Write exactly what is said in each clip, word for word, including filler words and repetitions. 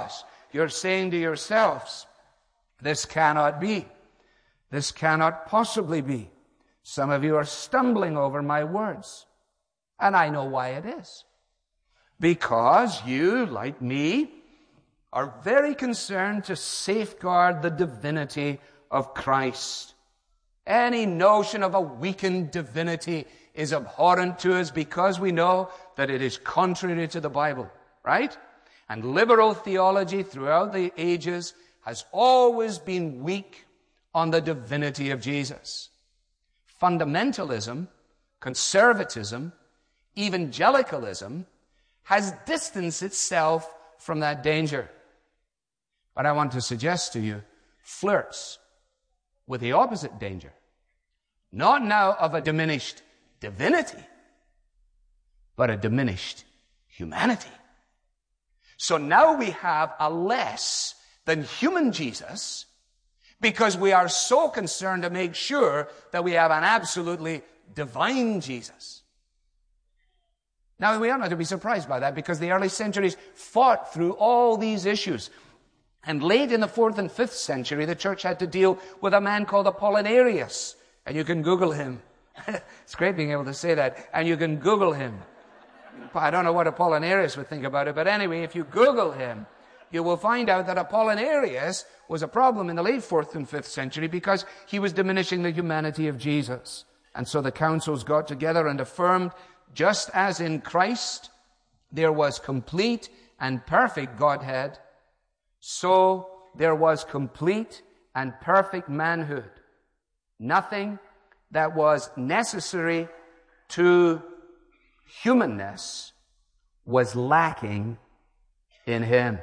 because you're saying to yourselves, this cannot be. This cannot possibly be. Some of you are stumbling over my words. And I know why it is. Because you, like me, are very concerned to safeguard the divinity of Christ. Any notion of a weakened divinity is abhorrent to us because we know that it is contrary to the Bible, right? And liberal theology throughout the ages has always been weak on the divinity of Jesus. Fundamentalism, conservatism, evangelicalism has distanced itself from that danger. But I want to suggest to you, flirts with the opposite danger. Not now of a diminished divinity, but a diminished humanity. So now we have a less than human Jesus because we are so concerned to make sure that we have an absolutely divine Jesus. Now, we are not to be surprised by that because the early centuries fought through all these issues. And late in the fourth and fifth century, the church had to deal with a man called Apollinarius. And you can Google him. It's great being able to say that. And you can Google him. I don't know what Apollinarius would think about it, but anyway, if you Google him, you will find out that Apollinarius was a problem in the late fourth and fifth century because he was diminishing the humanity of Jesus. And so the councils got together and affirmed, just as in Christ there was complete and perfect Godhead, so there was complete and perfect manhood. Nothing that was necessary to humanness was lacking in him.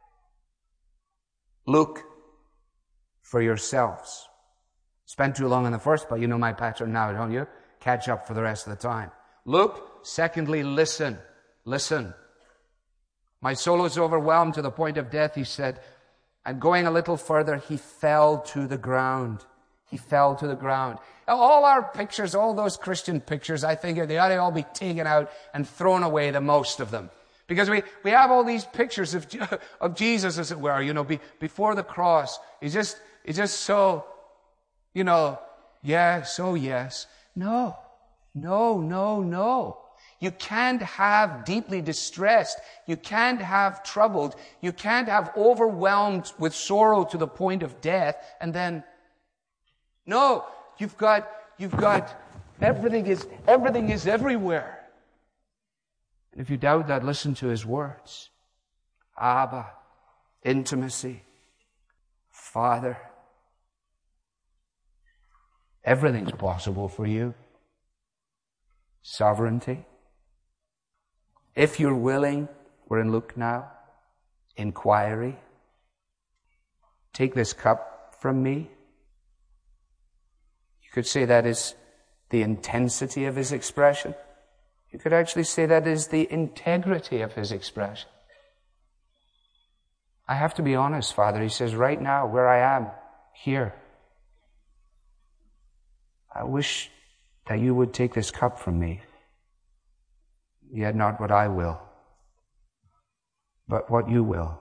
Look for yourselves. Spent too long on the first, but you know my pattern now, don't you? Catch up for the rest of the time. Look. Secondly, listen. Listen. My soul is overwhelmed to the point of death, he said. And going a little further, he fell to the ground. He fell to the ground. All our pictures, all those Christian pictures, I think they ought to all be taken out and thrown away, the most of them. Because we, we have all these pictures of, of Jesus, as it were, you know, be, before the cross. He's just, he's just so, you know, yes, oh yes. No, no, no, no. You can't have deeply distressed. You can't have troubled. You can't have overwhelmed with sorrow to the point of death. And then, no, you've got, you've got, everything is, everything is everywhere. And if you doubt that, listen to his words. Abba, intimacy, Father. Everything's possible for you. Sovereignty. If you're willing, we're in Luke now, inquiry. Take this cup from me. You could say that is the intensity of his expression. You could actually say that is the integrity of his expression. I have to be honest, Father. He says, right now, where I am, here, I wish that you would take this cup from me. Yet not what I will, but what you will.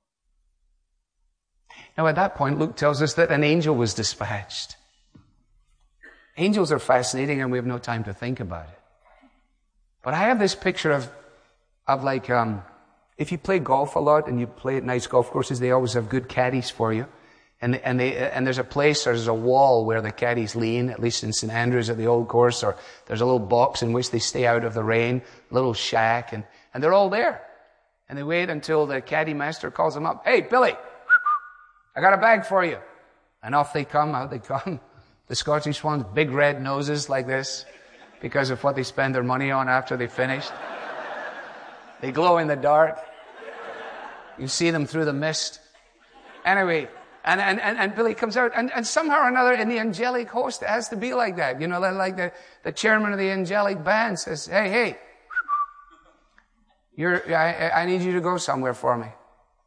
Now at that point, Luke tells us that an angel was dispatched. Angels are fascinating and we have no time to think about it. But I have this picture of, of like, um, if you play golf a lot and you play at nice golf courses, they always have good caddies for you. And, and they, and there's a place, there's a wall where the caddies lean, at least in Saint Andrews at the old course, or there's a little box in which they stay out of the rain, a little shack, and, and they're all there. And they wait until the caddy master calls them up. Hey, Billy, I got a bag for you. And off they come, out they come. The Scottish ones, big red noses like this, because of what they spend their money on after they finished. They glow in the dark. You see them through the mist. Anyway, And, and, and, and Billy comes out, and, and somehow or another in the angelic host, it has to be like that. You know, like the, the chairman of the angelic band says, hey, hey, you're, I, I need you to go somewhere for me.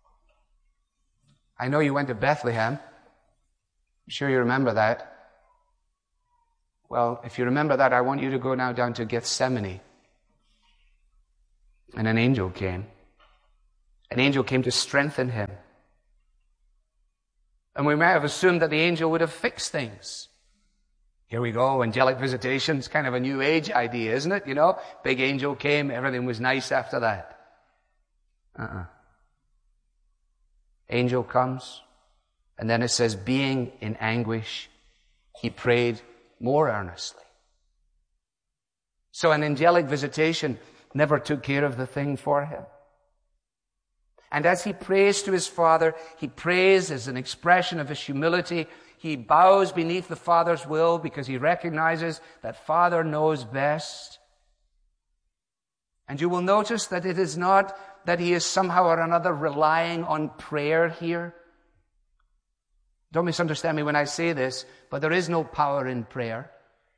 I know you went to Bethlehem. I'm sure you remember that. Well, if you remember that, I want you to go now down to Gethsemane. And an angel came. An angel came to strengthen him. And we may have assumed that the angel would have fixed things. Here we go, angelic visitation. It's kind of a new age idea, isn't it? You know, big angel came, everything was nice after that. Uh-uh. Angel comes, and then it says, being in anguish, he prayed more earnestly. So an angelic visitation never took care of the thing for him. And as he prays to his Father, he prays as an expression of his humility. He bows beneath the Father's will because he recognizes that Father knows best. And you will notice that it is not that he is somehow or another relying on prayer here. Don't misunderstand me when I say this, but there is no power in prayer.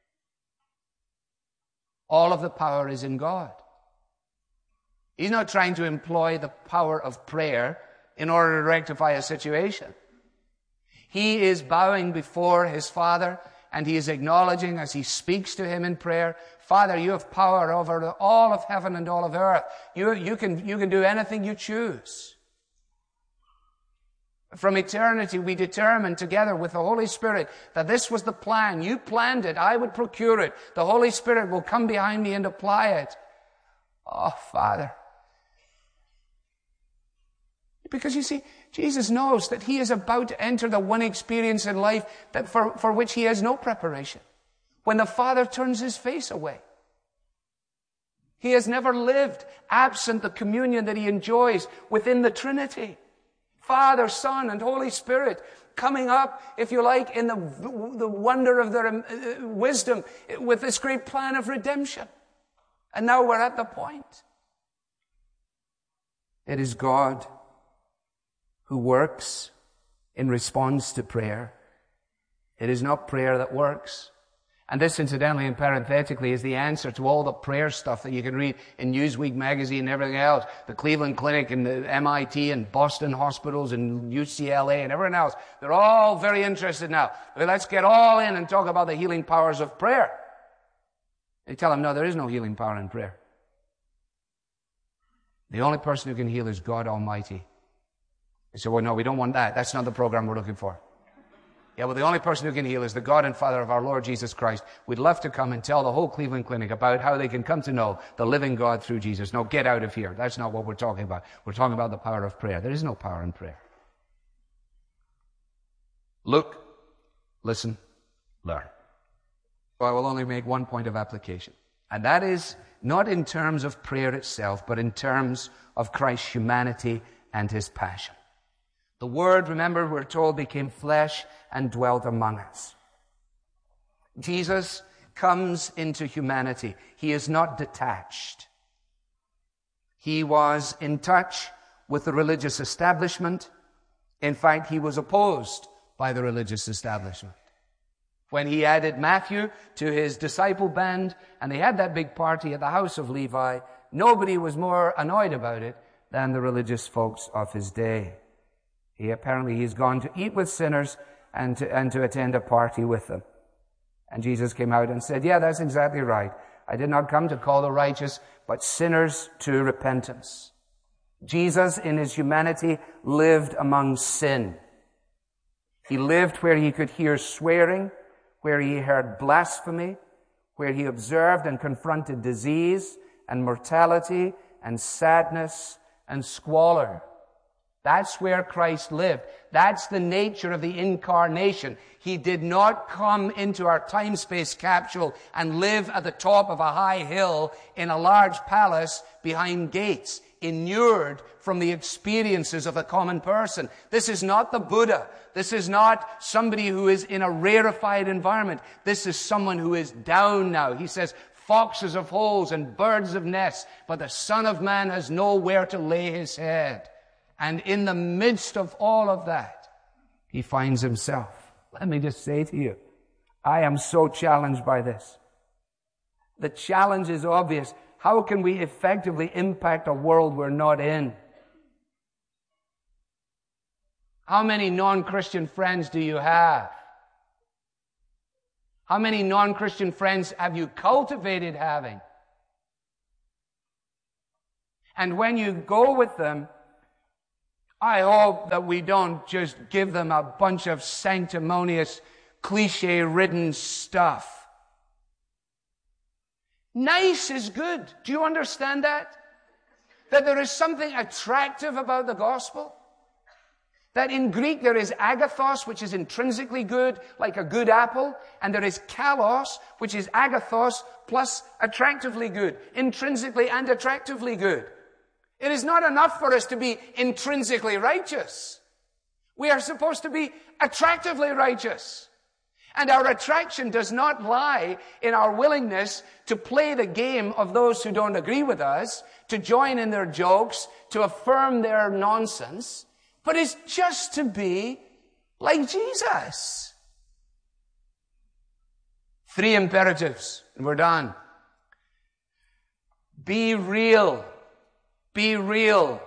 All of the power is in God. He's not trying to employ the power of prayer in order to rectify a situation. He is bowing before his Father, and he is acknowledging as he speaks to him in prayer, Father, you have power over all of heaven and all of earth. You, you can, you can do anything you choose. From eternity, we determined together with the Holy Spirit that this was the plan. You planned it. I would procure it. The Holy Spirit will come behind me and apply it. Oh, Father. Because you see, Jesus knows that he is about to enter the one experience in life that for, for which he has no preparation. When the Father turns his face away. He has never lived absent the communion that he enjoys within the Trinity. Father, Son, and Holy Spirit coming up, if you like, in the, the wonder of their uh, wisdom with this great plan of redemption. And now we're at the point. It is God who works in response to prayer. It is not prayer that works. And this, incidentally and parenthetically, is the answer to all the prayer stuff that you can read in Newsweek magazine and everything else. The Cleveland Clinic and the M I T and Boston hospitals and U C L A and everyone else. They're all very interested now. But let's get all in and talk about the healing powers of prayer. They tell them, no, there is no healing power in prayer. The only person who can heal is God Almighty. They say, well, no, we don't want that. That's not the program we're looking for. Yeah, well, the only person who can heal is the God and Father of our Lord Jesus Christ. We'd love to come and tell the whole Cleveland Clinic about how they can come to know the living God through Jesus. No, get out of here. That's not what we're talking about. We're talking about the power of prayer. There is no power in prayer. Look, listen, learn. So I will only make one point of application. And that is not in terms of prayer itself, but in terms of Christ's humanity and his passion. The Word, remember, we're told, became flesh and dwelt among us. Jesus comes into humanity. He is not detached. He was in touch with the religious establishment. In fact, he was opposed by the religious establishment. When he added Matthew to his disciple band, and they had that big party at the house of Levi, nobody was more annoyed about it than the religious folks of his day. He apparently he's gone to eat with sinners and to, and to attend a party with them. And Jesus came out and said, yeah, that's exactly right. I did not come to call the righteous, but sinners to repentance. Jesus, in his humanity, lived among sin. He lived where he could hear swearing, where he heard blasphemy, where he observed and confronted disease and mortality and sadness and squalor. That's where Christ lived. That's the nature of the incarnation. He did not come into our time-space capsule and live at the top of a high hill in a large palace behind gates, inured from the experiences of the common person. This is not the Buddha. This is not somebody who is in a rarefied environment. This is someone who is down now. He says, foxes have holes and birds have nests, but the Son of Man has nowhere to lay his head. And in the midst of all of that, he finds himself. Let me just say to you, I am so challenged by this. The challenge is obvious. How can we effectively impact a world we're not in? How many non-Christian friends do you have? How many non-Christian friends have you cultivated having? And when you go with them, I hope that we don't just give them a bunch of sanctimonious, cliche-ridden stuff. Nice is good. Do you understand that? That there is something attractive about the gospel? That in Greek there is agathos, which is intrinsically good, like a good apple, and there is kalos, which is agathos plus attractively good, intrinsically and attractively good. It is not enough for us to be intrinsically righteous. We are supposed to be attractively righteous. And our attraction does not lie in our willingness to play the game of those who don't agree with us, to join in their jokes, to affirm their nonsense, but it's just to be like Jesus. Three imperatives, and we're done. Be real. Be real.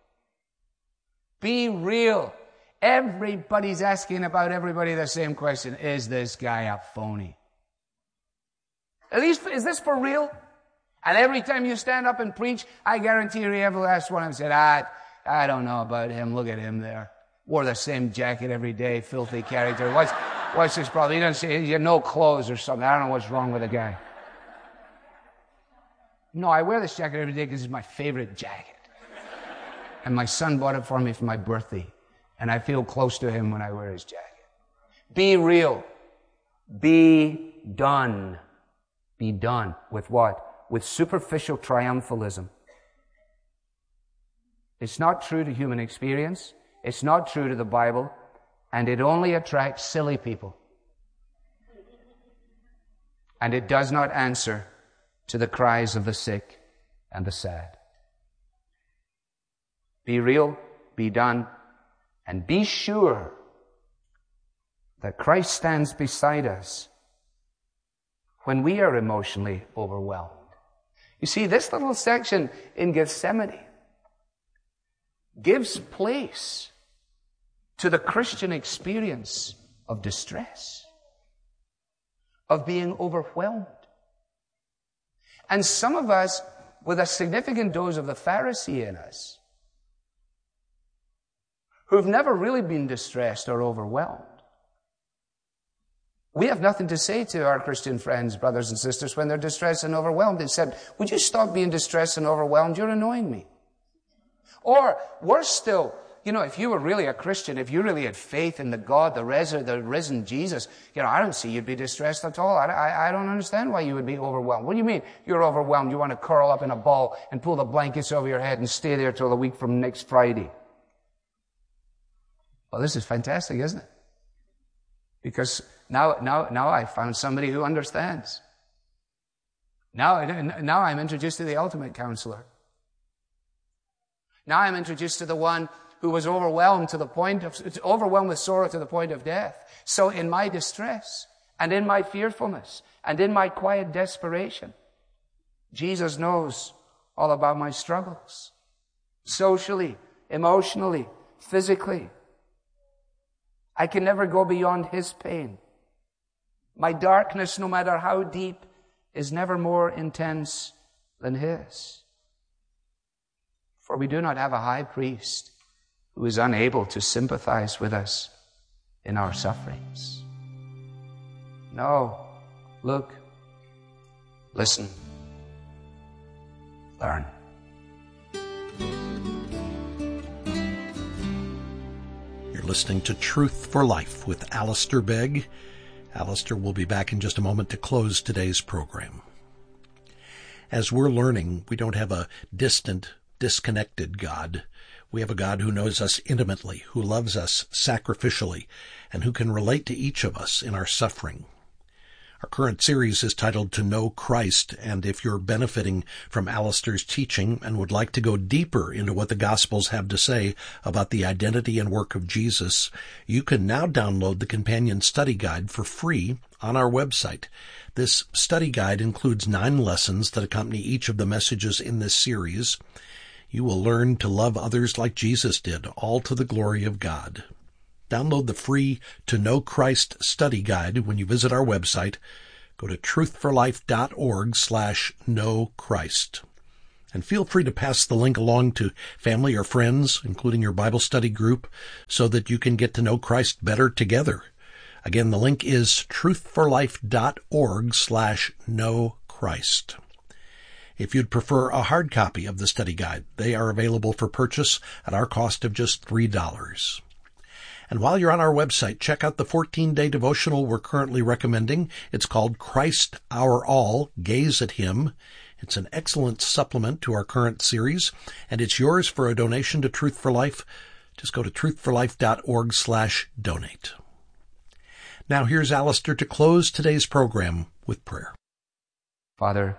Be real. Everybody's asking about everybody the same question. Is this guy a phony? At least, is this for real? And every time you stand up and preach, I guarantee you every last one of them said, I, I don't know about him. Look at him there. Wore the same jacket every day. Filthy character. What's, what's his problem? He doesn't say, he had no clothes or something. I don't know what's wrong with the guy. No, I wear this jacket every day because it's my favorite jacket. And my son bought it for me for my birthday. And I feel close to him when I wear his jacket. Be real. Be done. Be done. With what? With superficial triumphalism. It's not true to human experience. It's not true to the Bible. And it only attracts silly people. And it does not answer to the cries of the sick and the sad. Be real. Be done. And be sure that Christ stands beside us when we are emotionally overwhelmed. You see, this little section in Gethsemane gives place to the Christian experience of distress, of being overwhelmed. And some of us, with a significant dose of the Pharisee in us, who've never really been distressed or overwhelmed. We have nothing to say to our Christian friends, brothers and sisters, when they're distressed and overwhelmed. They said, would you stop being distressed and overwhelmed? You're annoying me. Or, worse still, you know, if you were really a Christian, if you really had faith in the God, the, res- the risen Jesus, you know, I don't see you'd be distressed at all. I, I, I don't understand why you would be overwhelmed. What do you mean you're overwhelmed? You want to curl up in a ball and pull the blankets over your head and stay there till the week from next Friday. Well, this is fantastic, isn't it? Because now, now, now I found somebody who understands. Now, now I'm introduced to the ultimate counselor. Now I'm introduced to the one who was overwhelmed to the point of, overwhelmed with sorrow to the point of death. So in my distress, and in my fearfulness, and in my quiet desperation, Jesus knows all about my struggles. Socially, emotionally, physically. I can never go beyond His pain. My darkness, no matter how deep, is never more intense than His. For we do not have a high priest who is unable to sympathize with us in our sufferings. No. Look. Listen. Learn. You're listening to Truth for Life with Alistair Begg. Alistair will be back in just a moment to close today's program. As we're learning, we don't have a distant, disconnected God. We have a God who knows us intimately, who loves us sacrificially, and who can relate to each of us in our suffering. Our current series is titled To Know Christ, and if you're benefiting from Alistair's teaching and would like to go deeper into what the Gospels have to say about the identity and work of Jesus, you can now download the companion study guide for free on our website. This study guide includes nine lessons that accompany each of the messages in this series. You will learn to love others like Jesus did, all to the glory of God. Download the free To Know Christ study guide when you visit our website. Go to truthforlife.org slash know Christ. And feel free to pass the link along to family or friends, including your Bible study group, so that you can get to know Christ better together. Again, the link is truthforlife.org slash know Christ. If you'd prefer a hard copy of the study guide, they are available for purchase at our cost of just three dollars. And while you're on our website, check out the fourteen-day devotional we're currently recommending. It's called Christ Our All, Gaze at Him. It's an excellent supplement to our current series, and it's yours for a donation to Truth for Life. Just go to truthforlife.org slash donate. Now here's Alistair to close today's program with prayer. Father,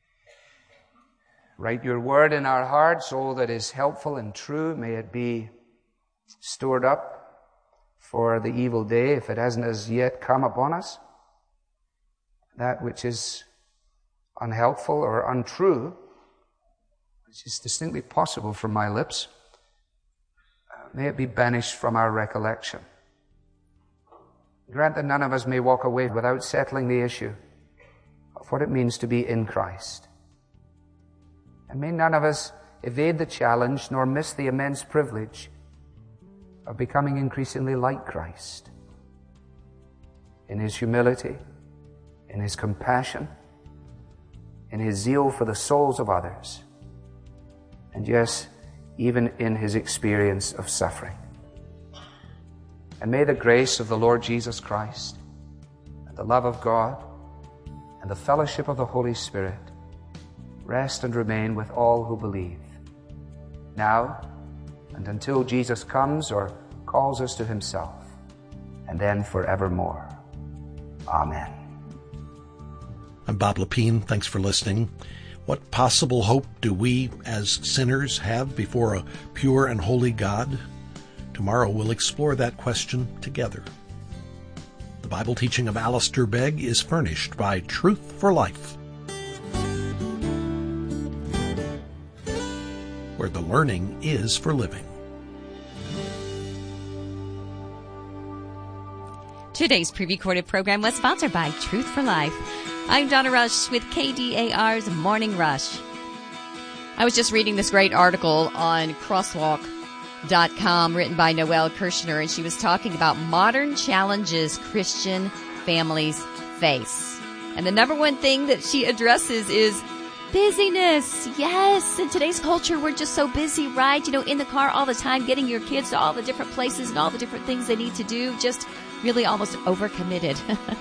write your word in our hearts, all that is helpful and true. May it be stored up for the evil day, if it hasn't as yet come upon us. That which is unhelpful or untrue, which is distinctly possible from my lips, may it be banished from our recollection. Grant that none of us may walk away without settling the issue of what it means to be in Christ. And may none of us evade the challenge nor miss the immense privilege of becoming increasingly like Christ in His humility, in His compassion, in His zeal for the souls of others, and yes, even in His experience of suffering. And may the grace of the Lord Jesus Christ, and the love of God, and the fellowship of the Holy Spirit rest and remain with all who believe, now and until Jesus comes or calls us to Himself, and then forevermore. Amen. I'm Bob Lepine. Thanks for listening. What possible hope do we as sinners have before a pure and holy God? Tomorrow we'll explore that question together. The Bible teaching of Alistair Begg is furnished by Truth for Life, where the learning is for living. Today's pre-recorded program was sponsored by Truth for Life. I'm Donna Rush with K D A R's Morning Rush. I was just reading this great article on crosswalk dot com written by Noelle Kirshner, and she was talking about modern challenges Christian families face. And the number one thing that she addresses is busyness. Yes, in today's culture, we're just so busy, right? You know, in the car all the time, getting your kids to all the different places and all the different things they need to do, just really almost overcommitted,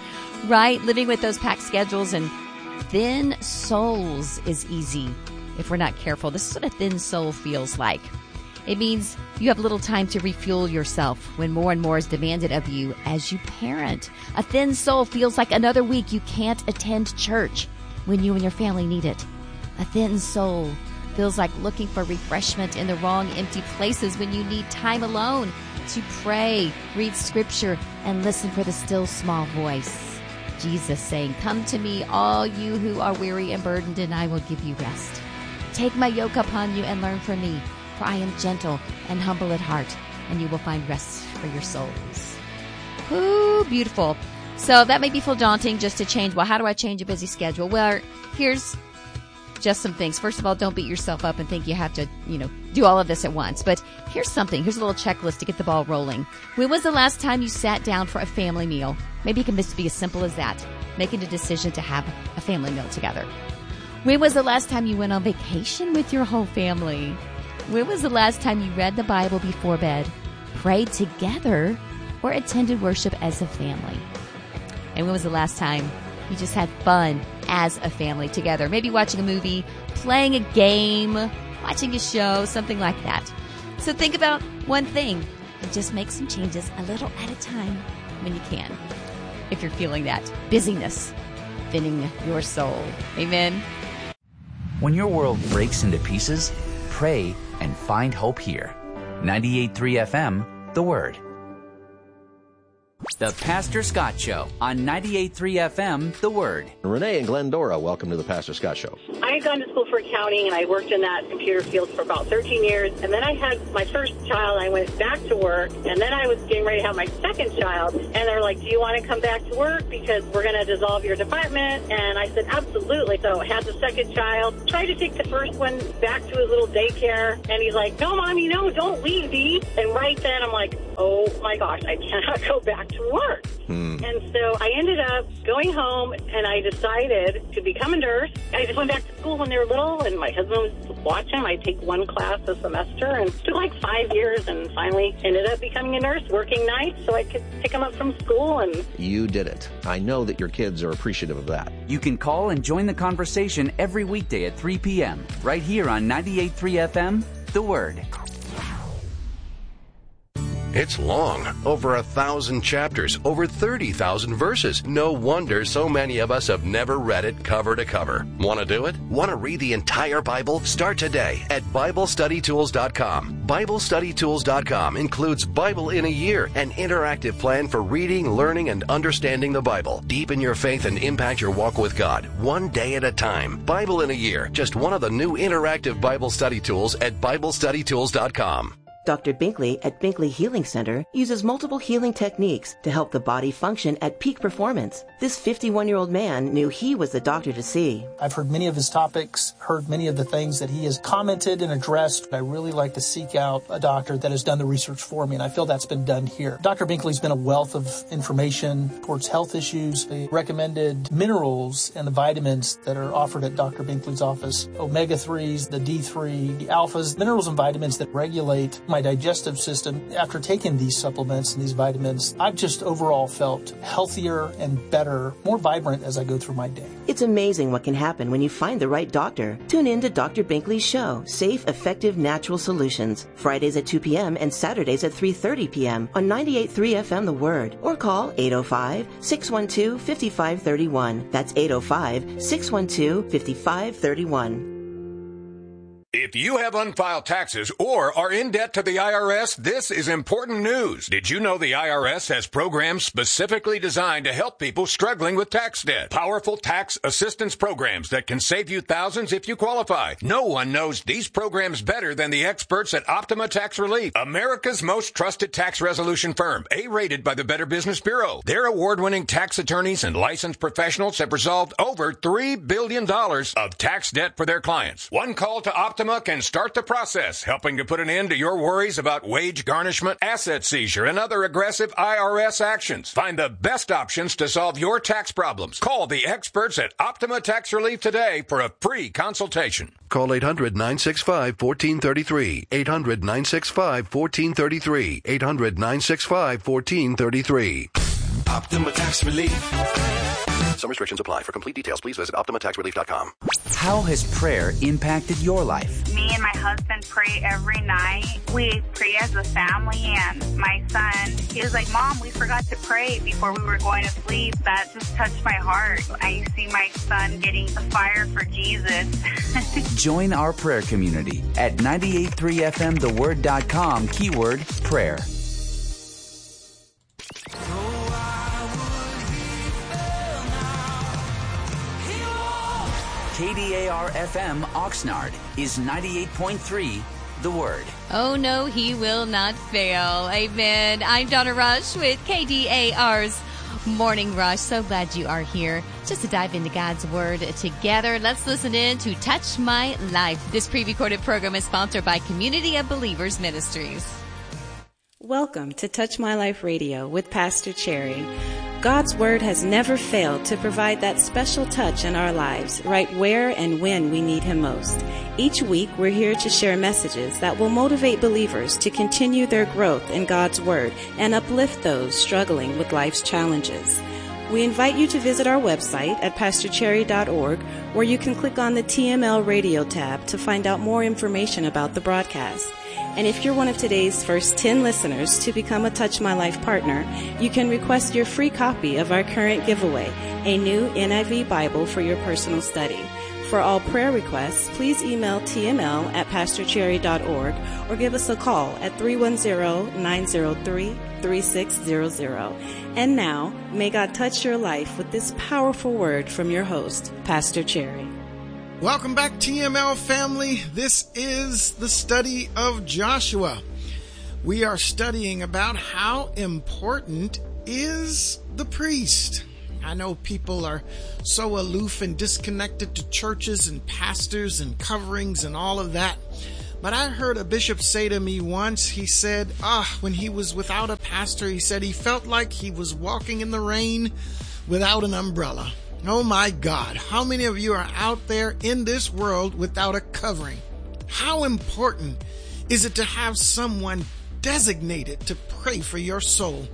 right? Living with those packed schedules, and thin souls is easy if we're not careful. This is what a thin soul feels like. It means you have little time to refuel yourself when more and more is demanded of you as you parent. A thin soul feels like another week you can't attend church when you and your family need it. A thin soul feels like looking for refreshment in the wrong empty places when you need time alone to pray, read scripture, and listen for the still small voice. Jesus saying, "Come to me, all you who are weary and burdened, and I will give you rest. Take my yoke upon you and learn from me, for I am gentle and humble at heart, and you will find rest for your souls." Ooh, beautiful. So that may be feel daunting just to change. Well, how do I change a busy schedule? Well, here's just some things. First of all, don't beat yourself up and think you have to, you know, do all of this at once. But here's something. Here's a little checklist to get the ball rolling. When was the last time you sat down for a family meal? Maybe it can just be as simple as that, making a decision to have a family meal together. When was the last time you went on vacation with your whole family? When was the last time you read the Bible before bed, prayed together, or attended worship as a family? And when was the last time you just had fun as a family together? Maybe watching a movie, playing a game, watching a show, something like that. So think about one thing and just make some changes a little at a time when you can, if you're feeling that busyness thinning your soul. Amen. When your world breaks into pieces, pray and find hope here. ninety-eight point three F M, The Word. The Pastor Scott Show on ninety-eight point three F M, The Word. Renee and Glendora, welcome to the Pastor Scott Show. I had gone to school for accounting, and I worked in that computer field for about thirteen years. And then I had my first child. I went back to work, and then I was getting ready to have my second child. And they're like, do you want to come back to work because we're going to dissolve your department? And I said, absolutely. So I had the second child, tried to take the first one back to his little daycare. And he's like, no, Mommy, no, don't leave, Dee. And right then I'm like, oh, my gosh, I cannot go back to work. Hmm. And so I ended up going home, and I decided to become a nurse. I just went back to school when they were little, and my husband was watching. I'd take one class a semester, and it took like five years, and finally ended up becoming a nurse, working nights so I could pick them up from school. And you did it. I know that your kids are appreciative of that. You can call and join the conversation every weekday at three p.m. right here on ninety-eight point three F M, The Word. It's long, over a thousand chapters, over thirty thousand verses. No wonder so many of us have never read it cover to cover. Want to do it? Want to read the entire Bible? Start today at Bible Study Tools dot com. Bible Study Tools dot com includes Bible in a Year, an interactive plan for reading, learning, and understanding the Bible. Deepen your faith and impact your walk with God, one day at a time. Bible in a Year, just one of the new interactive Bible study tools at Bible Study Tools dot com. Doctor Binkley at Binkley Healing Center uses multiple healing techniques to help the body function at peak performance. This fifty-one-year-old man knew he was the doctor to see. I've heard many of his topics, heard many of the things that he has commented and addressed. I really like to seek out a doctor that has done the research for me, and I feel that's been done here. Doctor Binkley's been a wealth of information towards health issues. They recommended minerals and the vitamins that are offered at Doctor Binkley's office. omega threes, the D three, the alphas, minerals and vitamins that regulate my digestive system. After taking these supplements and these vitamins, I've just overall felt healthier and better, more vibrant as I go through my day. It's amazing what can happen when you find the right doctor. Tune in to Doctor Binkley's show, Safe, Effective, Natural Solutions, Fridays at two p.m. and Saturdays at three thirty p.m. on ninety-eight point three F M The Word, or call eight oh five, six one two, five five three one. That's eight oh five, six one two, five five three one. If you have unfiled taxes or are in debt to the I R S, this is important news. Did you know the I R S has programs specifically designed to help people struggling with tax debt? Powerful tax assistance programs that can save you thousands if you qualify. No one knows these programs better than the experts at Optima Tax Relief, America's most trusted tax resolution firm, A-rated by the Better Business Bureau. Their award-winning tax attorneys and licensed professionals have resolved over three billion dollars of tax debt for their clients. One call to Optima Optima can start the process, helping to put an end to your worries about wage garnishment, asset seizure, and other aggressive I R S actions. Find the best options to solve your tax problems. Call the experts at Optima Tax Relief today for a free consultation. Call eight hundred, nine six five, one four three three. eight hundred, nine six five, one four three three. eight hundred, nine six five, one four three three. Optima Tax Relief. Some restrictions apply. For complete details, please visit Optima Tax Relief dot com. How has prayer impacted your life? Me and my husband pray every night. We pray as a family, and my son, he was like, Mom, we forgot to pray before we were going to sleep. That just touched my heart. I see my son getting the fire for Jesus. Join our prayer community at ninety-eight point three F M the word dot com, keyword prayer. K D A R F M Oxnard is ninety-eight point three The Word. Oh, no, he will not fail. Amen. I'm Donna Rush with K D A R's Morning Rush. So glad you are here just to dive into God's Word together. Let's listen in to Touch My Life. This pre-recorded program is sponsored by Community of Believers Ministries. Welcome to Touch My Life Radio with Pastor Cherry. God's Word has never failed to provide that special touch in our lives, right where and when we need Him most. Each week, we're here to share messages that will motivate believers to continue their growth in God's Word and uplift those struggling with life's challenges. We invite you to visit our website at pastor cherry dot org, where you can click on the T M L Radio tab to find out more information about the broadcast. And if you're one of today's first ten listeners to become a Touch My Life partner, you can request your free copy of our current giveaway, a new N I V Bible for your personal study. For all prayer requests, please email T M L at pastor cherry dot org or give us a call at three one zero, nine zero three, three six zero zero. And now, may God touch your life with this powerful word from your host, Pastor Cherry. Welcome back, T M L family. This is the study of Joshua. We are studying about how important is the priest. I know people are so aloof and disconnected to churches and pastors and coverings and all of that. But I heard a bishop say to me once, he said, ah, when he was without a pastor, he said he felt like he was walking in the rain without an umbrella. Oh my God, how many of you are out there in this world without a covering? How important is it to have someone designated to pray for your soul,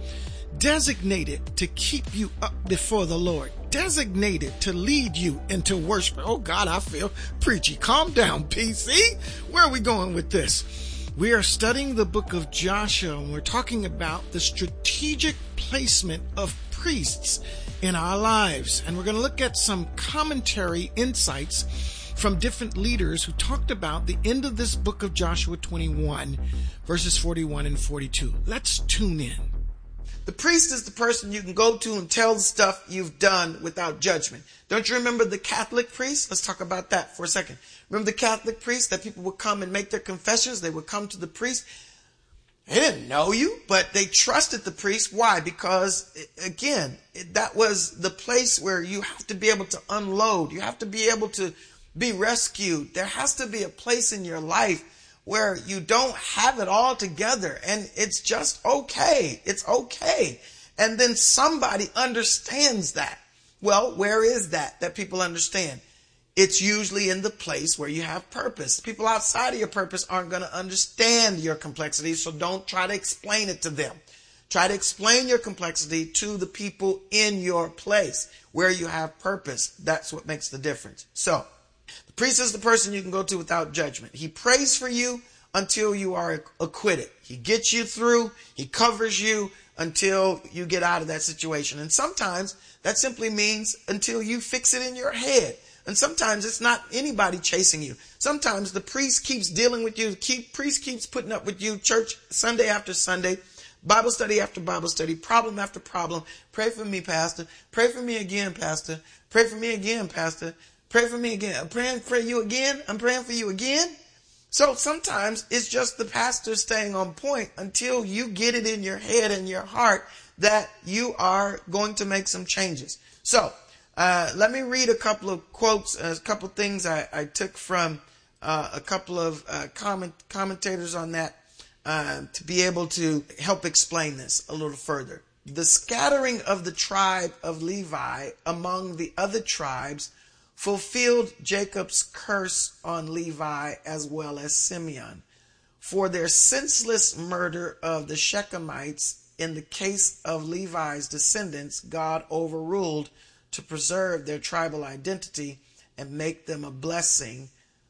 designated to keep you up before the Lord, designated to lead you into worship? Oh God, I feel preachy. Calm down, P C. Where are we going with this? We are studying the book of Joshua, and we're talking about the strategic placement of priests in our lives. And we're going to look at some commentary insights from different leaders who talked about the end of this book of Joshua twenty-one, verses forty-one and forty-two. Let's tune in. The priest is the person you can go to and tell the stuff you've done without judgment. Don't you remember the Catholic priest? Let's talk about that for a second. Remember the Catholic priest that people would come and make their confessions? They would come to the priest. They didn't know you, but they trusted the priest. Why? Because, again, that was the place where you have to be able to unload. You have to be able to be rescued. There has to be a place in your life where you don't have it all together and it's just okay. It's okay. And then somebody understands that. Well, where is that that people understand? It's usually in the place where you have purpose. People outside of your purpose aren't going to understand your complexity, so don't try to explain it to them. Try to explain your complexity to the people in your place where you have purpose. That's what makes the difference. So, the priest is the person you can go to without judgment. He prays for you until you are acquitted. He gets you through. He covers you until you get out of that situation. And sometimes that simply means until you fix it in your head. And sometimes it's not anybody chasing you. Sometimes the priest keeps dealing with you. The keep, priest keeps putting up with you. Church Sunday after Sunday. Bible study after Bible study. Problem after problem. Pray for me, Pastor. Pray for me again, Pastor. Pray for me again, Pastor. Pray for me again. I'm praying for you again. I'm praying for you again. So sometimes it's just the pastor staying on point until you get it in your head and your heart that you are going to make some changes. So uh, let me read a couple of quotes, a couple of things I, I took from uh, a couple of uh, comment, commentators on that uh, to be able to help explain this a little further. The scattering of the tribe of Levi among the other tribes fulfilled Jacob's curse on Levi as well as Simeon. For their senseless murder of the Shechemites in the case of Levi's descendants, God overruled to preserve their tribal identity and make them a blessing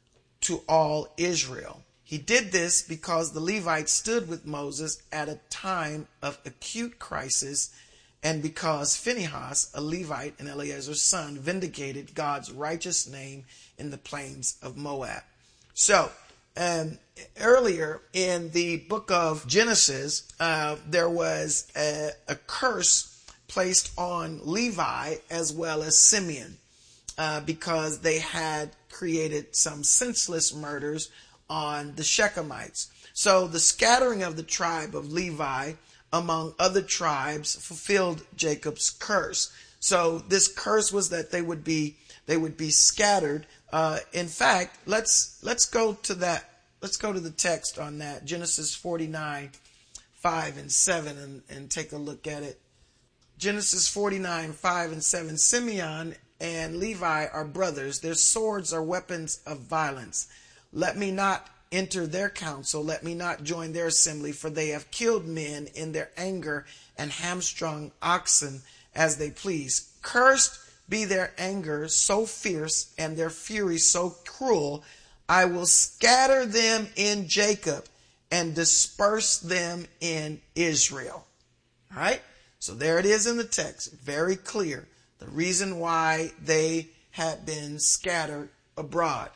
to all Israel. He did this because the Levites stood with Moses at a time of acute crisis, and because Phinehas, a Levite and Eleazar's son, vindicated God's righteous name in the plains of Moab. So, um, earlier in the book of Genesis, uh, there was a, a curse placed on Levi as well as Simeon uh, because they had created some senseless murders on the Shechemites. So the scattering of the tribe of Levi among other tribes fulfilled Jacob's curse. So this curse was that they would be they would be scattered. Uh, in fact, let's let's go to that. Let's go to the text on that, Genesis forty-nine, five and seven, and, and take a look at it. Genesis forty-nine, five and seven. Simeon and Levi are brothers. Their swords are weapons of violence. Let me not enter their council. Let me not join their assembly, for they have killed men in their anger and hamstrung oxen as they please. Cursed be their anger so fierce and their fury so cruel. I will scatter them in Jacob and disperse them in Israel. All right. So there it is in the text. Very clear. The reason why they had been scattered abroad.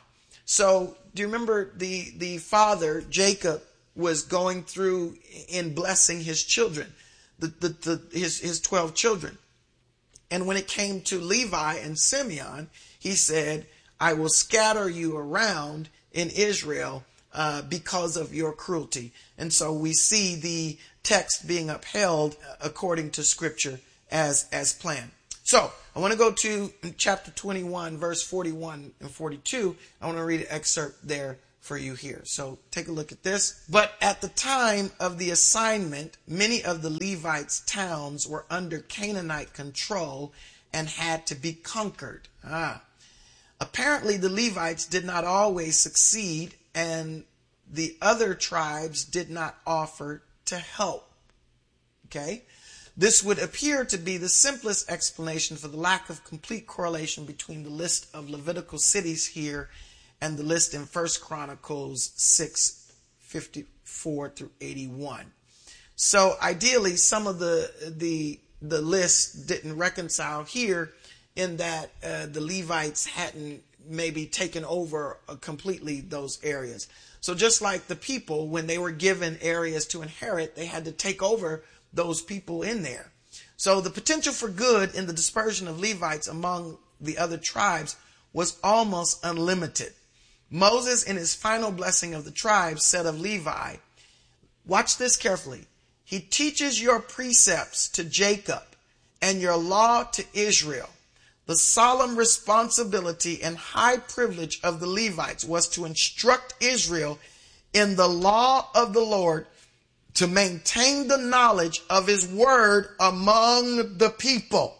So do you remember the, the father, Jacob, was going through in blessing his children, the, the, the, his, his twelve children. And when it came to Levi and Simeon, he said, I will scatter you around in Israel uh, because of your cruelty. And so we see the text being upheld according to Scripture as, as planned. So I want to go to chapter twenty-one, verse forty-one and forty-two. I want to read an excerpt there for you here. So take a look at this. But at the time of the assignment, many of the Levites' towns were under Canaanite control and had to be conquered. Ah. Apparently, the Levites did not always succeed, and the other tribes did not offer to help. Okay? This would appear to be the simplest explanation for the lack of complete correlation between the list of Levitical cities here and the list in First Chronicles six, fifty-four through eighty-one. So ideally, some of the the the lists didn't reconcile here in that uh, the Levites hadn't maybe taken over uh, completely those areas. So just like the people, when they were given areas to inherit, they had to take over those people in there. So the potential for good in the dispersion of Levites among the other tribes was almost unlimited. Moses, in his final blessing of the tribes, said of Levi, watch this carefully, he teaches your precepts to Jacob and your law to Israel. The solemn responsibility and high privilege of the Levites was to instruct Israel in the law of the Lord, to maintain the knowledge of his word among the people.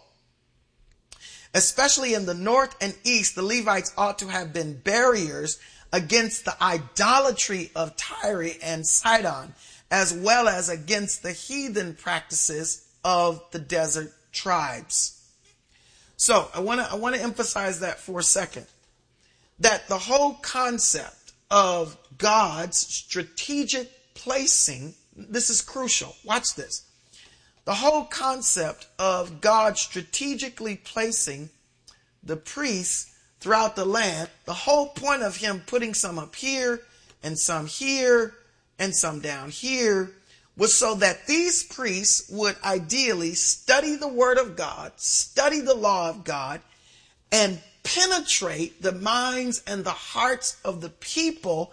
Especially in the north and east, the Levites ought to have been barriers against the idolatry of Tyre and Sidon, as well as against the heathen practices of the desert tribes. So I want to I want to emphasize that for a second, that the whole concept of God's strategic placing, this is crucial. Watch this. The whole concept of God strategically placing the priests throughout the land, the whole point of him putting some up here and some here and some down here, was so that these priests would ideally study the word of God, study the law of God, and penetrate the minds and the hearts of the people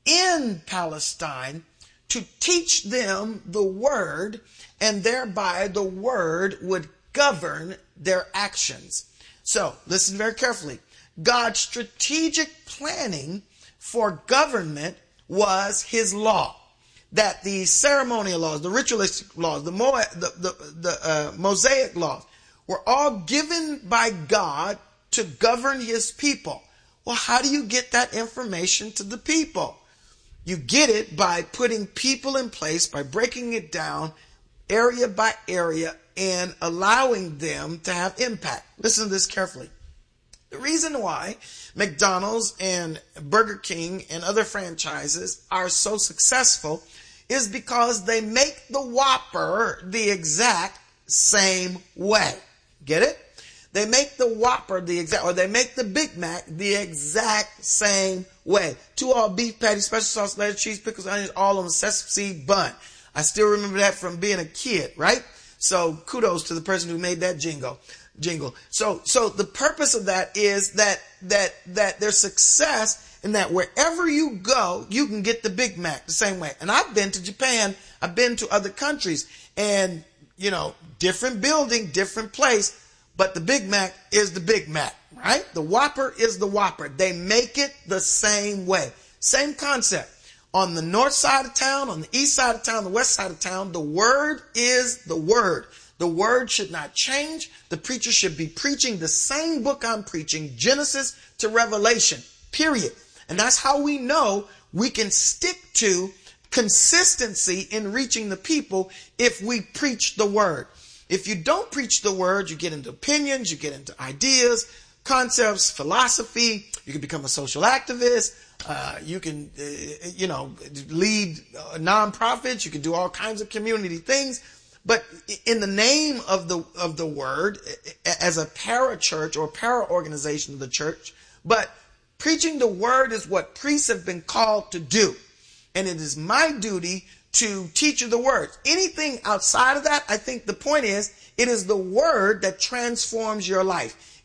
in Palestine to teach them the word, and thereby the word would govern their actions. So listen very carefully. God's strategic planning for government was his law. That the ceremonial laws, the ritualistic laws, the, Mo- the, the, the uh, Mosaic laws were all given by God to govern his people. Well, how do you get that information to the people? You get it by putting people in place, by breaking it down area by area and allowing them to have impact. Listen to this carefully. The reason why McDonald's and Burger King and other franchises are so successful is because they make the Whopper the exact same way. Get it? They make the Whopper the exact, or they make the Big Mac the exact same way. Two all beef patties, special sauce, lettuce, cheese, pickles, onions, all on a sesame seed bun. I still remember that from being a kid, right? So kudos to the person who made that jingle. Jingle. So, so the purpose of that is that, that, that there's success in that wherever you go, you can get the Big Mac the same way. And I've been to Japan. I've been to other countries, and, you know, different building, different place, but the Big Mac is the Big Mac, right? The Whopper is the Whopper. They make it the same way. Same concept. On the north side of town, on the east side of town, the west side of town, the word is the word. The word should not change. The preacher should be preaching the same book I'm preaching, Genesis to Revelation, period. And that's how we know we can stick to consistency in reaching the people if we preach the word. If you don't preach the word, you get into opinions, you get into ideas, concepts, philosophy. You can become a social activist. Uh, you can, uh, you know, lead uh, nonprofits. You can do all kinds of community things. But in the name of the of the word, as a para-church or para-organization of the church, but preaching the word is what priests have been called to do. And it is my duty to teach you the word. Anything outside of that, I think the point is, it is the word that transforms your life.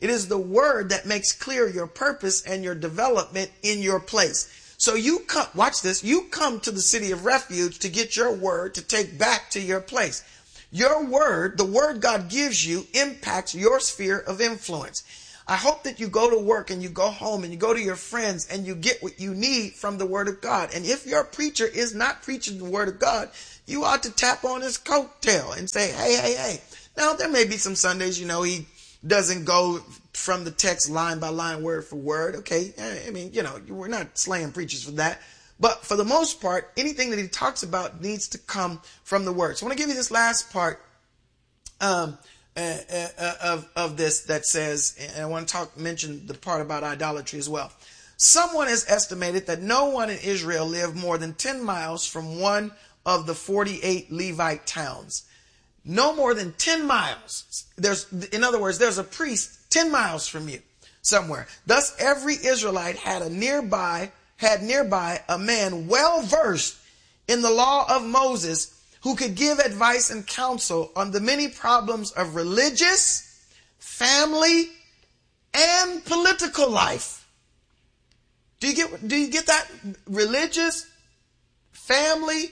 It is the word that makes clear your purpose and your development in your place. So you come, watch this, you come to the city of refuge to get your word to take back to your place. Your word, the word God gives you, impacts your sphere of influence. I hope that you go to work and you go home and you go to your friends and you get what you need from the word of God. And if your preacher is not preaching the word of God, you ought to tap on his coattail and say, hey, hey, hey. Now, there may be some Sundays, you know, he doesn't go from the text line by line, word for word. Okay. I mean, you know, we're not slaying preachers for that. But for the most part, anything that he talks about needs to come from the word. So I want to give you this last part um, uh, uh, of, of this that says, and I want to talk, mention the part about idolatry as well. Someone has estimated that no one in Israel lived more than ten miles from one of the forty-eight Levite towns. No more than ten miles. There's, in other words, there's a priest ten miles from you somewhere. Thus, every Israelite had a nearby had nearby a man well versed in the law of Moses who could give advice and counsel on the many problems of religious, family, and political life. Do you get, do you get that? Religious, family,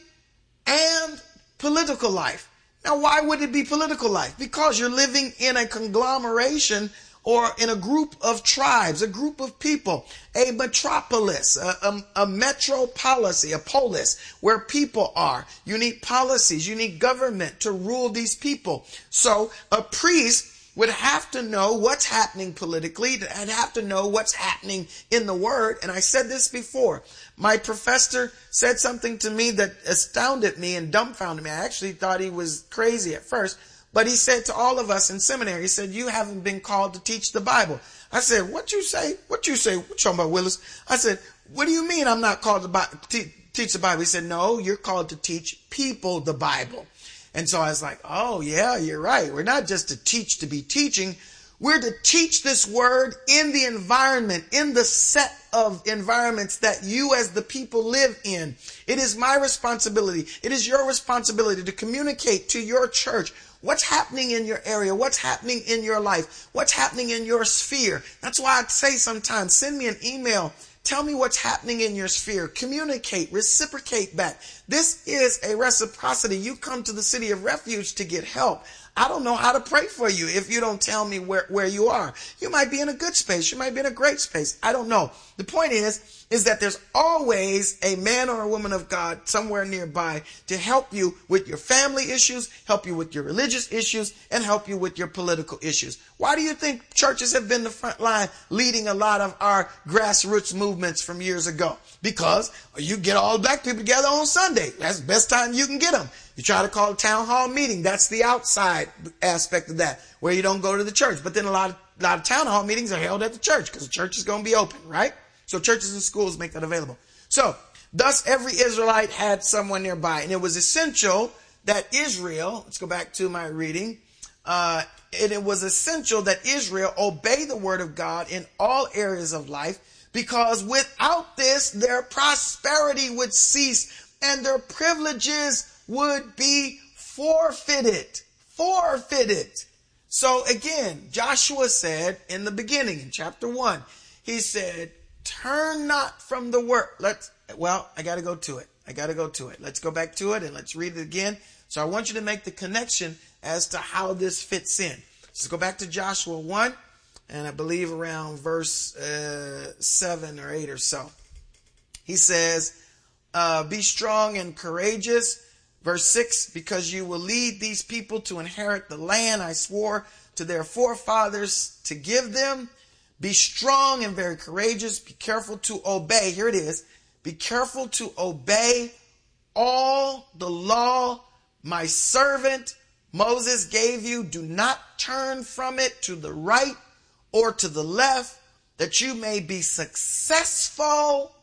and political life. Now, why would it be political life? Because you're living in a conglomeration or in a group of tribes, a group of people, a metropolis, a, a, a metropolicy, a polis where people are. You need policies, you need government to rule these people. So a priest would have to know what's happening politically and have to know what's happening in the word. And I said this before. My professor said something to me that astounded me and dumbfounded me. I actually thought he was crazy at first. But he said to all of us in seminary, he said, you haven't been called to teach the Bible. I said, what you say? What you say? What you talking about, Willis? I said, what do you mean I'm not called to Bi- te- teach the Bible? He said, no, you're called to teach people the Bible. And so I was like, oh, yeah, you're right. We're not just to teach to be teaching. We're to teach this word in the environment, in the set of environments that you as the people live in. It is my responsibility. It is your responsibility to communicate to your church what's happening in your area, what's happening in your life, what's happening in your sphere. That's why I say sometimes, send me an email. Tell me what's happening in your sphere. Communicate, reciprocate back. This is a reciprocity. You come to the city of refuge to get help. I don't know how to pray for you if you don't tell me where, where you are. You might be in a good space. You might be in a great space. I don't know. The point is, is that there's always a man or a woman of God somewhere nearby to help you with your family issues, help you with your religious issues, and help you with your political issues. Why do you think churches have been the front line leading a lot of our grassroots movements from years ago? Because you get all black people together on Sunday. That's the best time you can get them. You try to call a town hall meeting. That's the outside aspect of that, where you don't go to the church. But then a lot of, a lot of town hall meetings are held at the church because the church is going to be open, right? So churches and schools make that available. So, thus every Israelite had someone nearby. And it was essential that Israel, let's go back to my reading, uh, and it was essential that Israel obey the word of God in all areas of life, because without this, their prosperity would cease and their privileges would be forfeited. Forfeited. So again, Joshua said in the beginning, in chapter one, he said, turn not from the word. Let's, well, I got to go to it. I got to go to it. Let's go back to it and let's read it again. So I want you to make the connection as to how this fits in. Let's go back to Joshua one, and I believe around verse uh, seven or eight or so. He says, uh, be strong and courageous. Verse six, because you will lead these people to inherit the land I swore to their forefathers to give them. Be strong and very courageous. Be careful to obey. Here it is. Be careful to obey all the law my servant Moses gave you. Do not turn from it to the right or to the left, that you may be successful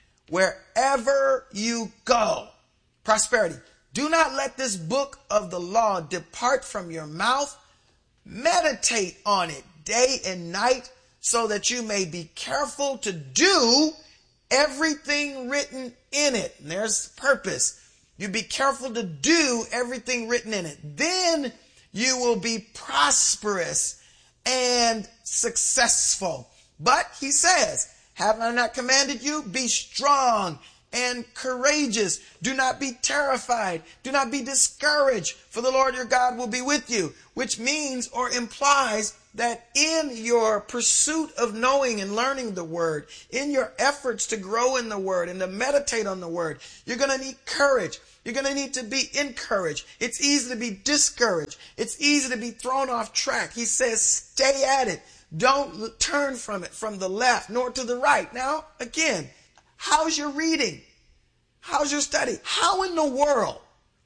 wherever you go. Prosperity. Do not let this book of the law depart from your mouth. Meditate on it day and night, so that you may be careful to do everything written in it. And there's purpose. You be careful to do everything written in it. Then you will be prosperous and successful. But he says, have I not commanded you? Be strong and courageous. Do not be terrified. Do not be discouraged, for the Lord your God will be with you, which means or implies that in your pursuit of knowing and learning the word, in your efforts to grow in the word and to meditate on the word, you're going to need courage. You're going to need to be encouraged. It's easy to be discouraged. It's easy to be thrown off track. He says, stay at it. Don't turn from it, from the left nor to the right. Now, again, how's your reading? How's your study? How in the world,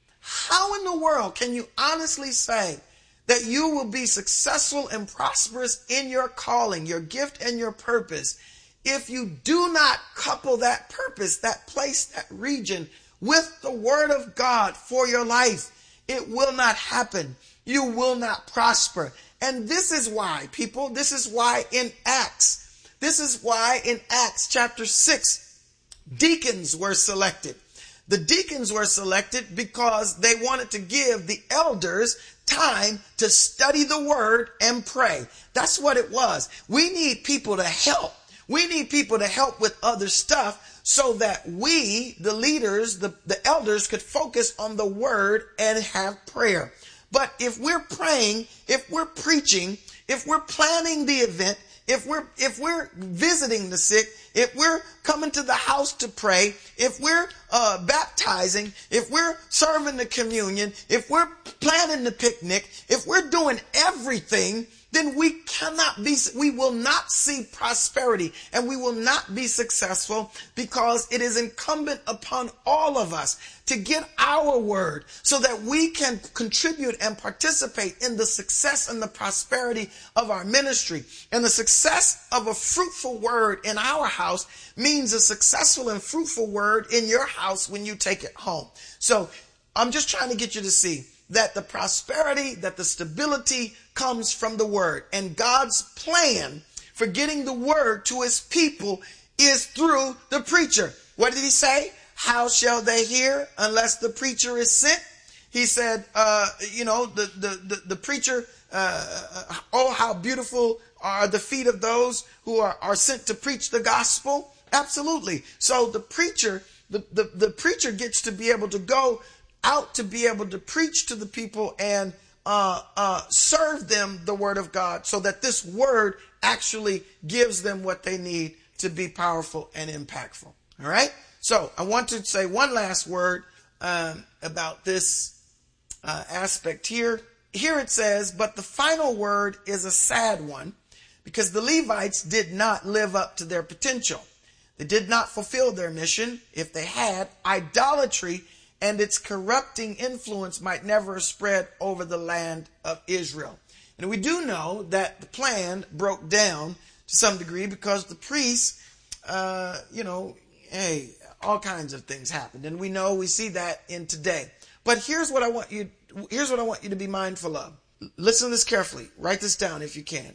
how in the world can you honestly say that you will be successful and prosperous in your calling, your gift, and your purpose if you do not couple that purpose, that place, that region with the word of God for your life? It will not happen. You will not prosper. And this is why, people, this is why in Acts, this is why in Acts chapter six, deacons were selected. The deacons were selected because they wanted to give the elders time to study the word and pray. That's what it was. We need people to help. We need people to help with other stuff so that we, the leaders, the, the elders, could focus on the word and have prayer. But if we're praying, if we're preaching, if we're planning the event, if we're if we're visiting the sick, if we're coming to the house to pray, if we're uh, baptizing, if we're serving the communion, if we're planning the picnic, if we're doing everything, then we cannot be, we will not see prosperity and we will not be successful, because it is incumbent upon all of us to get our word so that we can contribute and participate in the success and the prosperity of our ministry. And the success of a fruitful word in our house means a successful and fruitful word in your house when you take it home. So I'm just trying to get you to see that the prosperity, that the stability comes from the word. And God's plan for getting the word to his people is through the preacher. What did he say? How shall they hear unless the preacher is sent? He said, uh, you know, the, the, the, the preacher, uh, oh, how beautiful are the feet of those who are, are sent to preach the gospel. Absolutely. So the preacher, the, the, the preacher gets to be able to go out to be able to preach to the people and uh, uh, serve them the word of God, so that this word actually gives them what they need to be powerful and impactful. All right. So I want to say one last word um, about this uh, aspect here. Here it says, but the final word is a sad one, because the Levites did not live up to their potential. They did not fulfill their mission. If they had, idolatry and its corrupting influence might never have spread over the land of Israel. And we do know that the plan broke down to some degree because the priests, uh, you know, hey, all kinds of things happened. And we know, we see that in today. But here's what I want you, here's what I want you to be mindful of. Listen to this carefully. Write this down if you can.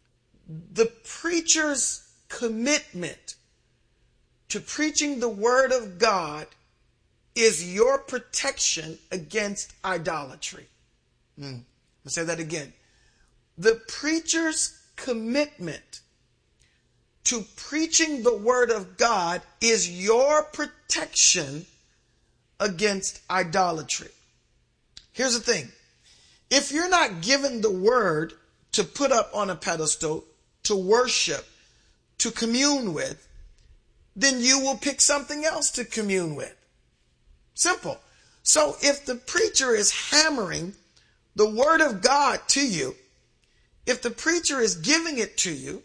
The preacher's commitment to preaching the word of God is your protection against idolatry. Mm. I'll say that again. The preacher's commitment to preaching the word of God is your protection against idolatry. Here's the thing. If you're not given the word to put up on a pedestal, to worship, to commune with, then you will pick something else to commune with. Simple. So if the preacher is hammering the word of God to you, if the preacher is giving it to you,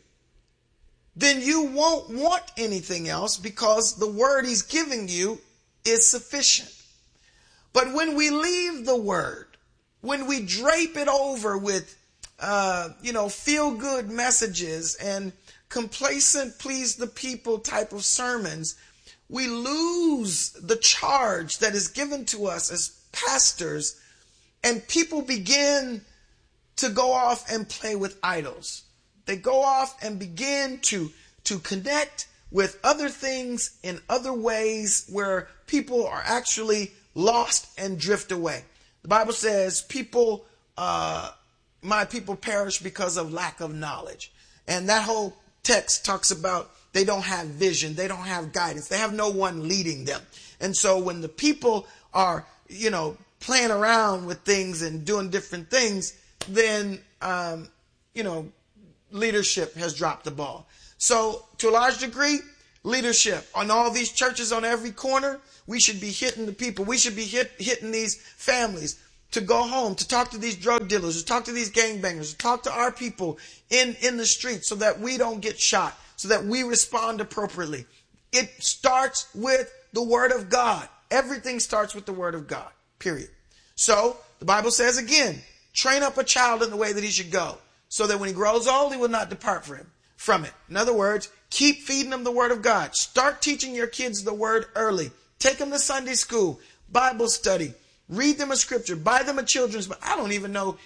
then you won't want anything else, because the word he's giving you is sufficient. But when we leave the word, when we drape it over with, uh, you know, feel-good messages and complacent, please the people type of sermons, we lose the charge that is given to us as pastors, and people begin to go off and play with idols. They go off and begin to, to connect with other things in other ways where people are actually lost and drift away. The Bible says people uh, my people perish because of lack of knowledge. And that whole text talks about they don't have vision. They don't have guidance. They have no one leading them. And so when the people are, you know, playing around with things and doing different things, then, um, you know, leadership has dropped the ball. So to a large degree, leadership on all these churches on every corner, we should be hitting the people. We should be hit, hitting these families to go home, to talk to these drug dealers, to talk to these gangbangers, to talk to our people in, in the streets so that we don't get shot, so that we respond appropriately. It starts with the Word of God. Everything starts with the Word of God, period. So the Bible says again, train up a child in the way that he should go, so that when he grows old, he will not depart from him, from it. In other words, keep feeding them the Word of God. Start teaching your kids the Word early. Take them to Sunday school, Bible study. Read them a scripture. Buy them a children's Bible. I don't even know.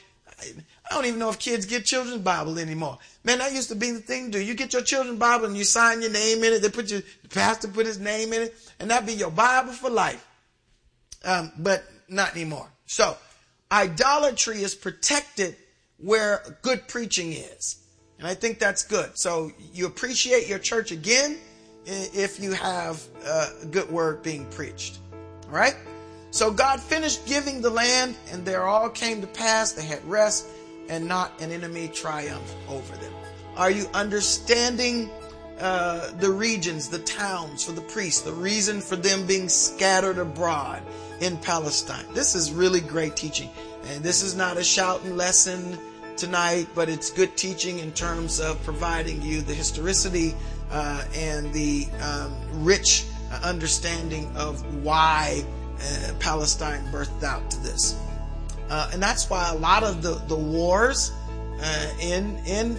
I don't even know if kids get children's Bible anymore. Man, that used to be the thing to do. You get your children's Bible and you sign your name in it. They put your the pastor put his name in it, and that'd be your Bible for life. Um, but not anymore. So, idolatry is protected where good preaching is, and I think that's good. So you appreciate your church again if you have a good word being preached. All right. So God finished giving the land, and there all came to pass. They had rest, and not an enemy triumphed over them. Are you understanding uh, the regions, the towns for the priests, the reason for them being scattered abroad in Palestine? This is really great teaching. And this is not a shouting lesson tonight, but it's good teaching in terms of providing you the historicity uh, and the um, rich understanding of why Uh, Palestine birthed out to this, uh, and that's why a lot of the the wars uh, in in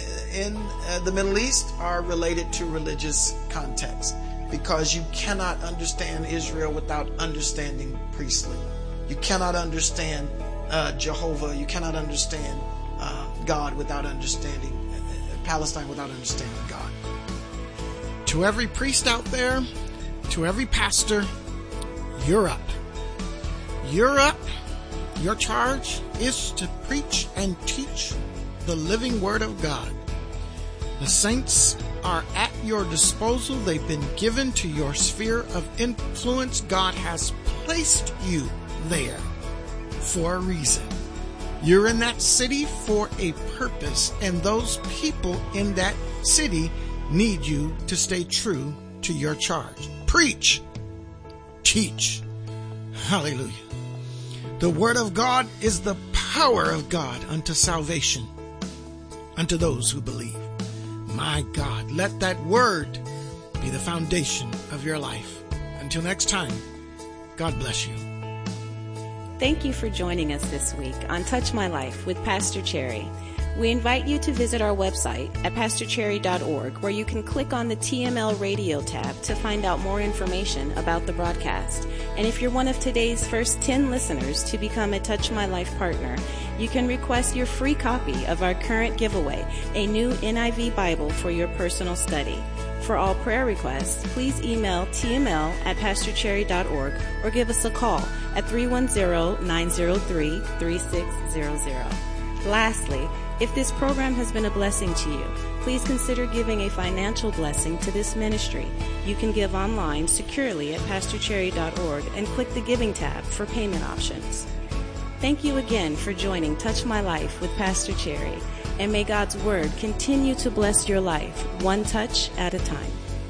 in uh, the Middle East are related to religious context, because you cannot understand Israel without understanding priestly. You cannot understand uh, Jehovah. You cannot understand uh, God without understanding uh, Palestine without understanding God. To every priest out there, to every pastor, you're up. You're up. Your charge is to preach and teach the living Word of God. The saints are at your disposal. They've been given to your sphere of influence. God has placed you there for a reason. You're in that city for a purpose, and those people in that city need you to stay true to your charge. Preach. Teach. Hallelujah. The Word of God is the power of God unto salvation, unto those who believe. My God, let that Word be the foundation of your life. Until next time, God bless you. Thank you for joining us this week on Touch My Life with Pastor Cherry. We invite you to visit our website at pastor cherry dot org, where you can click on the T M L Radio tab to find out more information about the broadcast. And if you're one of today's first ten listeners to become a Touch My Life partner, you can request your free copy of our current giveaway, a new N I V Bible for your personal study. For all prayer requests, please email T M L at pastor cherry dot org or give us a call at three one zero, nine zero three, three six zero zero. Lastly, if this program has been a blessing to you, please consider giving a financial blessing to this ministry. You can give online securely at pastor cherry dot org and click the Giving tab for payment options. Thank you again for joining Touch My Life with Pastor Cherry, and may God's Word continue to bless your life, one touch at a time.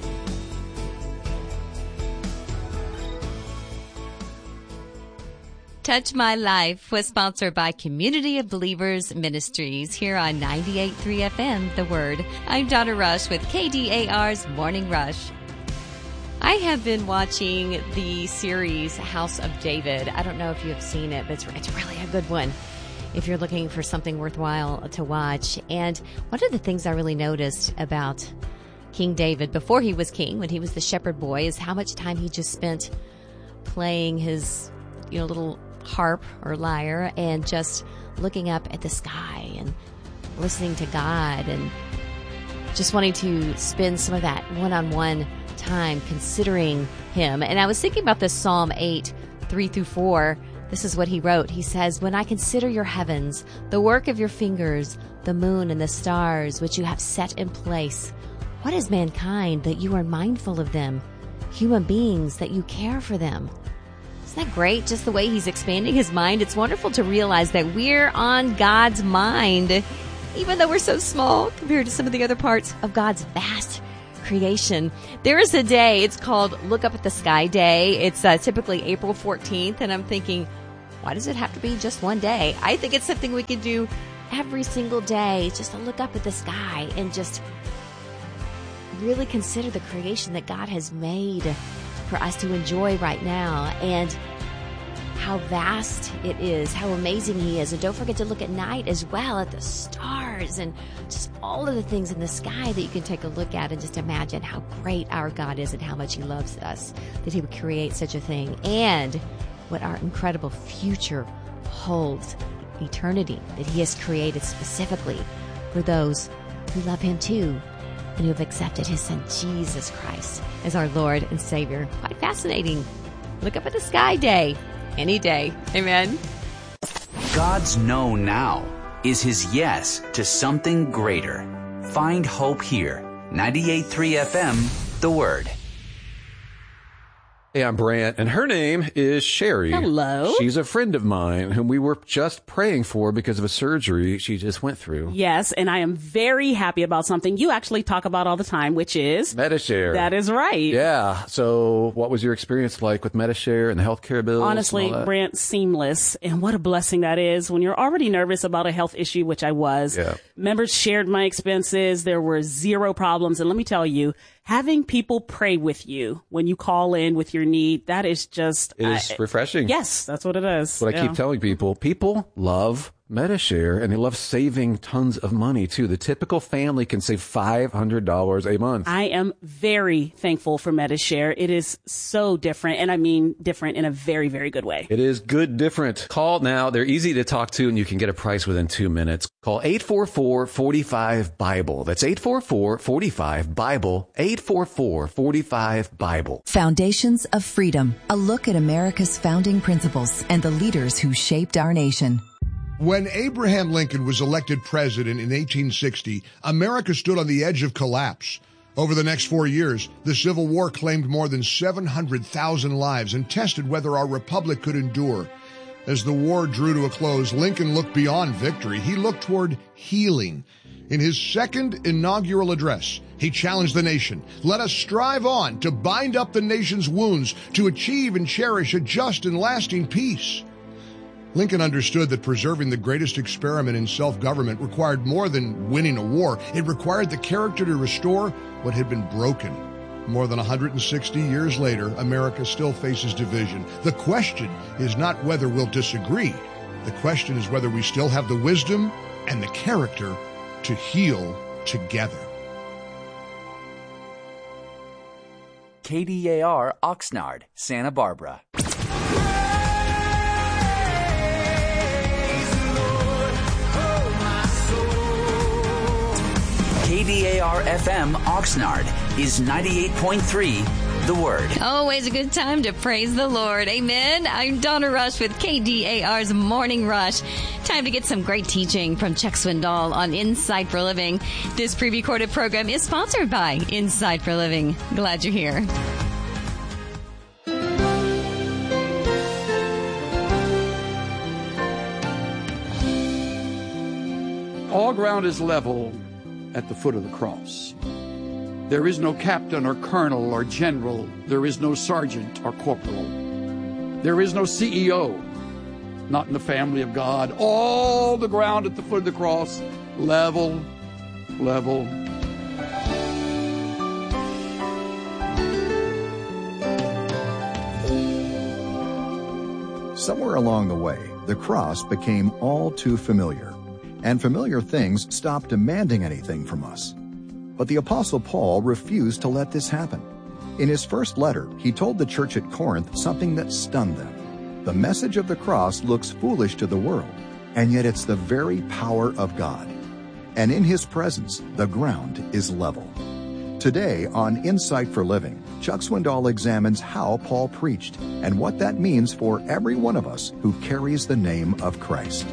Touch My Life was sponsored by Community of Believers Ministries here on ninety-eight point three F M, The Word. I'm Donna Rush with K D A R's Morning Rush. I have been watching the series House of David. I don't know if you have seen it, but it's, it's really a good one if you're looking for something worthwhile to watch. And one of the things I really noticed about King David before he was king, when he was the shepherd boy, is how much time he just spent playing his, you know, little harp or lyre and just looking up at the sky and listening to God and just wanting to spend some of that one-on-one time considering him. And I was thinking about this Psalm eight, three through four This is what he wrote. He says, "When I consider your heavens, the work of your fingers, the moon and the stars which you have set in place, what is mankind that you are mindful of them? Human beings that you care for them." Isn't that great? Just the way he's expanding his mind. It's wonderful to realize that we're on God's mind, even though we're so small compared to some of the other parts of God's vast creation. There is a day, it's called Look Up at the Sky Day. It's uh, typically April fourteenth, and I'm thinking, why does it have to be just one day? I think it's something we can do every single day, just to look up at the sky and just really consider the creation that God has made for us to enjoy right now, and how vast it is, how amazing he is. And don't forget to look at night as well, at the stars and just all of the things in the sky that you can take a look at and just imagine how great our God is and how much he loves us, that he would create such a thing, and what our incredible future holds, eternity that he has created specifically for those who love him too, and who have accepted his son Jesus Christ as our Lord and Savior. Quite fascinating. Look up at the sky day. Any day. Amen. God's no now is his yes to something greater. Find hope here. ninety-eight point three F M, The Word. Hey, I'm Brant, and her name is Sherry. Hello. She's a friend of mine whom we were just praying for because of a surgery she just went through. Yes, and I am very happy about something you actually talk about all the time, which is Medi-Share. That is right. Yeah. So what was your experience like with Medi-Share and the healthcare bills? Honestly, Brant, seamless. And what a blessing that is when you're already nervous about a health issue, which I was. Yeah. Members shared my expenses. There were zero problems. And let me tell you, having people pray with you when you call in with your need, that is just... It is uh, refreshing. Yes, that's what it is. That's what I yeah. keep telling people. People love Medi-Share, and they love saving tons of money, too. The typical family can save five hundred dollars a month. I am very thankful for Medi-Share. It is so different, and I mean different in a very, very good way. It is good different. Call now. They're easy to talk to, and you can get a price within two minutes. Call eight four four, four five, BIBLE. That's eight four four, four five, BIBLE. eight four four, four five, BIBLE. Foundations of Freedom. A look at America's founding principles and the leaders who shaped our nation. When Abraham Lincoln was elected president in eighteen sixty, America stood on the edge of collapse. Over the next four years, the Civil War claimed more than seven hundred thousand lives and tested whether our republic could endure. As the war drew to a close, Lincoln looked beyond victory. He looked toward healing. In his second inaugural address, he challenged the nation. Let us strive on to bind up the nation's wounds, to achieve and cherish a just and lasting peace. Lincoln understood that preserving the greatest experiment in self-government required more than winning a war. It required the character to restore what had been broken. More than one hundred sixty years later, America still faces division. The question is not whether we'll disagree. The question is whether we still have the wisdom and the character to heal together. K D A R Oxnard, Santa Barbara. K D A R F M Oxnard is ninety-eight point three, The Word. Always a good time to praise the Lord. Amen. I'm Donna Rush with K D A R's Morning Rush. Time to get some great teaching from Chuck Swindoll on Insight for Living. This pre-recorded program is sponsored by Insight for Living. Glad you're here. All ground is level at the foot of the cross. There is no captain or colonel or general. There is no sergeant or corporal. There is no C E O, not in the family of God. All the ground at the foot of the cross, level, level. Somewhere along the way, the cross became all too familiar, and familiar things stopped demanding anything from us. But the Apostle Paul refused to let this happen. In his first letter, he told the church at Corinth something that stunned them. The message of the cross looks foolish to the world, and yet it's the very power of God. And in his presence, the ground is level. Today on Insight for Living, Chuck Swindoll examines how Paul preached and what that means for every one of us who carries the name of Christ.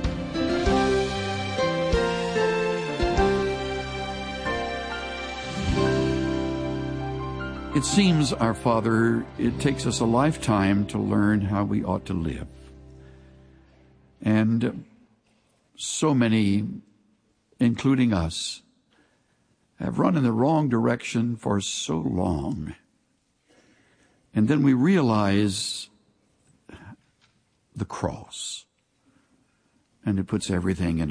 It seems, our Father, it takes us a lifetime to learn how we ought to live. And so many, including us, have run in the wrong direction for so long. And then we realize the cross, and it puts everything into